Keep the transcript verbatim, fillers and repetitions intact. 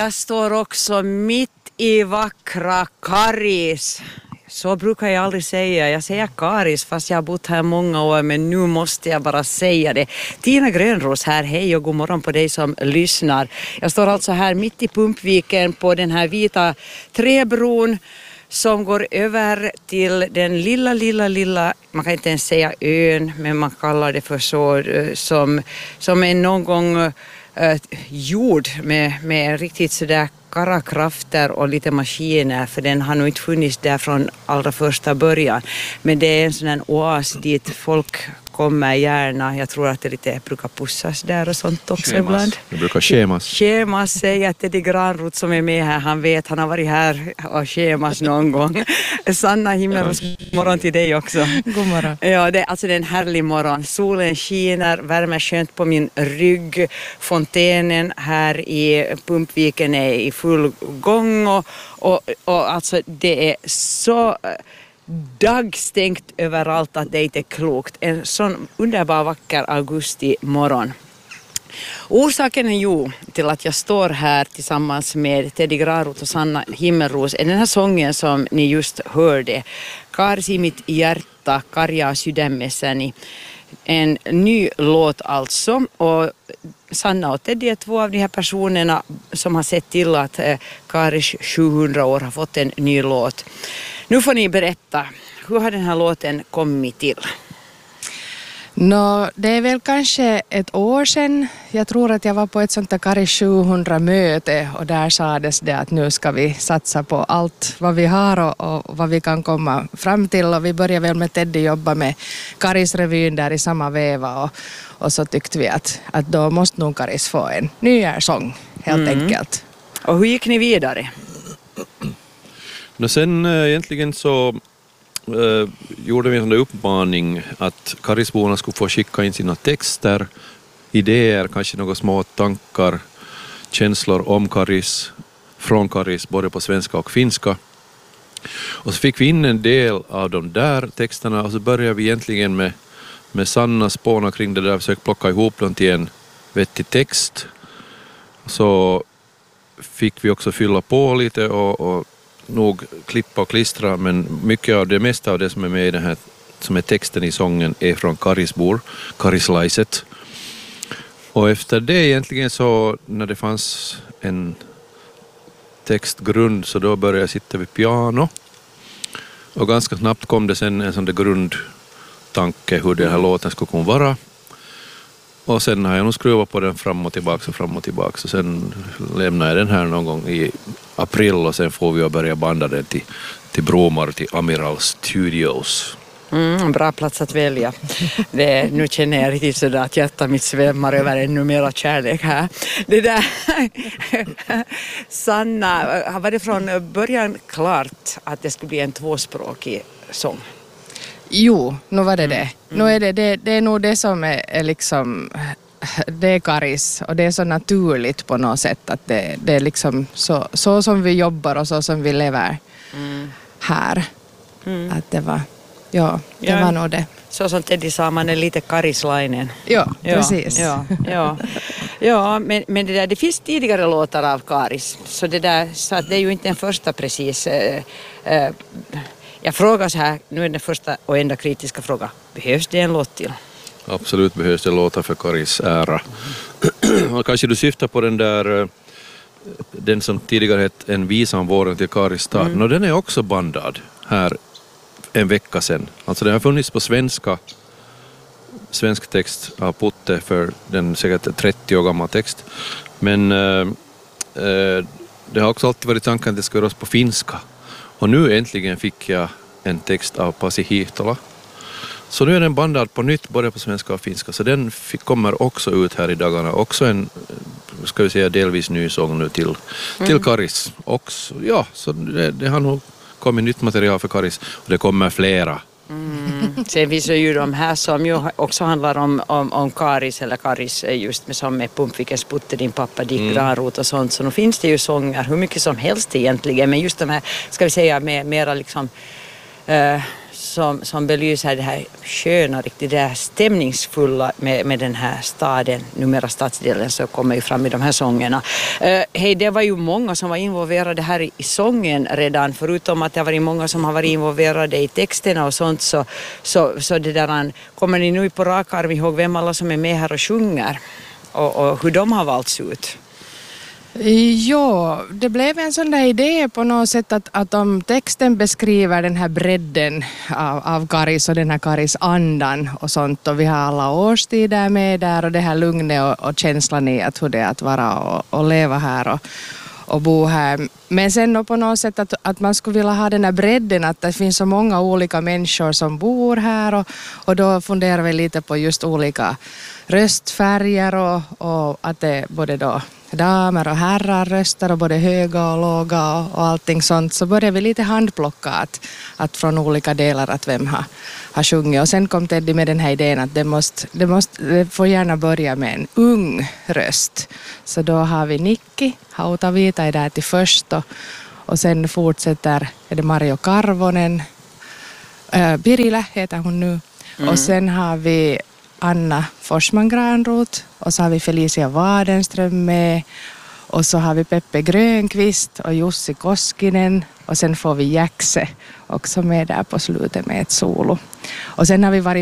jag står också mitt i vackra Karis. Så brukar jag aldrig säga. Jag säger Karis fast jag har bott här många år, men nu måste jag bara säga det. Tina Grönros här, hej och god morgon på dig som lyssnar. Jag står alltså här mitt i Pumpviken på den här vita träbron som går över till den lilla, lilla, lilla, man kan inte ens säga ön, men man kallar det för så, som, som är någon gång uh, gjord med, med riktigt sådär karakrafter och lite maskiner, för den har nog inte funnits där från allra första början. Men det är en sån här oas dit folk kommer gärna. Jag tror att det lite brukar pussas där och sånt också schemas. Ibland. Det brukar schemas. Schemas säger att Teddy Granroth som är med här, han vet, han har varit här och schemas någon gång. Sanna Himmelros, god morgon till dig också. God morgon. Ja, det, alltså det är en härlig morgon. Solen skiner, värmer skönt på min rygg. Fontänen här i Pumpviken är i full gång och, och, och alltså det är så dagstängt överallt att det inte är klokt. En sån underbar vacker augustimorgon. Orsaken är ju till att jag står här tillsammans med Teddy Granroth och Sanna Himmelros är den här sången som ni just hörde. Karis i mitt hjärta, karjaa sydämessäni. En ny låt alltså, och Sanna och Teddy är två av de här personerna som har sett till att Karis sjuhundra år har fått en ny låt. Nu får ni berätta, hur har den här låten kommit till? Nå, det är väl kanske ett år sedan. Jag tror att jag var på ett sånt där Karis sjuhundra-möte och där sades det att nu ska vi satsa på allt vad vi har och, och vad vi kan komma fram till. Och vi började väl med Teddy jobba med Karis-revyn där i samma veva och, och så tyckte vi att, att då måste nog Karis få en ny sång helt mm. enkelt. Och hur gick ni vidare? Och sen äh, egentligen så äh, gjorde vi en sån där uppmaning att Karisborna skulle få skicka in sina texter, idéer, kanske några små tankar, känslor om Karis, från Karis, både på svenska och finska. Och så fick vi in en del av de där texterna och så började vi egentligen med, med Sanna spåna kring det där, försöka plocka ihop dem till en vettig text. Så fick vi också fylla på lite och, och nog klippa och klistra, men mycket av det mesta av det som är med i den här, som är texten i sången, är från Karisbor, Karislaiset. Och efter det egentligen så, när det fanns en textgrund, så då började jag sitta vid piano och ganska snabbt kom det sen en sån där grundtanke hur den här låten skulle kunna vara. Och sen har jag nog skruvat på den fram och tillbaka och fram och tillbaka. Och sen lämnar jag den här någon gång i april och sen får vi börja banda den till, till Bromar, till Amiral Studios. Mm, bra plats att välja. Det, nu känner jag riktigt sådär att hjärtat mitt svämmar över ännu mera kärlek här. Det där, Sanna, var det från början klart att det skulle bli en tvåspråkig sång? Jo, nu var det det. Mm. Nu är det, det, det är nog det som är, är liksom, det är Karis och det är så naturligt på något sätt att det, det är liksom så, så som vi jobbar och så som vi lever mm. här. Mm. Att det var, ja, det ja. var nog det. Så som Teddy sa, man är lite karislainen. Ja, ja, precis. Ja, ja. ja men, men det, där, det finns tidigare låtar av Karis, så det, där, så att det är ju inte den första precis. Äh, äh, Jag frågar så här, nu är den första och enda kritiska fråga. Behövs det en låt till? Absolut behövs det låta för Karis ära. Mm. Och kanske du syftar på den där, den som tidigare hette En visa om våren till Karis stad. Mm. Och den är också bandad här en vecka sedan. Alltså den har funnits på svenska, svensk text av Putte för den säkert trettio år gammal text. Men äh, äh, det har också alltid varit tanken att det ska göras på finska. Och nu äntligen fick jag en text av Pasi Hiihtola. Så nu är den bandad på nytt både på svenska och finska. Så den fick, kommer också ut här i dagarna. Också en, ska vi säga, delvis ny sång nu till, mm. till Karis. Också, ja, så det, det har nog kommit nytt material för Karis. Och det kommer flera. Mm. Sen finns det ju de här som ju också handlar om, om, om Karis eller Karis just med, som med Pumpvikens Putte, din pappa, Dick mm. Granroth och sånt. Så nu finns det ju sånger hur mycket som helst egentligen. Men just de här, ska vi säga, med mera liksom äh, som, som belyser det här sköna, riktigt det här stämningsfulla med, med den här staden, numera stadsdelen, så kommer ju fram i de här sångerna. Uh, hej, det var ju många som var involverade här i, i sången redan, förutom att det har varit många som har varit involverade i texterna och sånt, så, så, så det där, kommer ni nu på rak arm ihåg vem alla som är med här och sjunger och, och hur de har valts ut? Ja, det blev en sån där idé på något sätt att, att om texten beskriver den här bredden av, av Karis och den här Karis andan och sånt, och vi har alla årstider med där och det här lugnet och, och känslan i att hur det är att vara och, och leva här och, och bo här. Men sen på något sätt att, att man skulle vilja ha den här bredden, att det finns så många olika människor som bor här, och, och då funderar vi lite på just olika röstfärger och, och att det både då damer och herrar röstar och både höga och låga och, och allting sånt, så började vi lite handplocka att, att från olika delar att vem har, har sjungit. Och sen kom Teddy med den här idén att det, måste, det, måste, det får gärna börja med en ung röst. Så då har vi Nikki Hautavita är där till först, och, och sen fortsätter är det Mario Karvonen, äh, Pirila heter hon nu, mm. och sen har vi Anna Forsman Granroth, och så har vi Felicia Wadenström med, och så har vi Peppe Grönqvist och Jussi Koskinen, och sen får vi Jaxe också med där på slutet med ett solo. Och sen har vi varit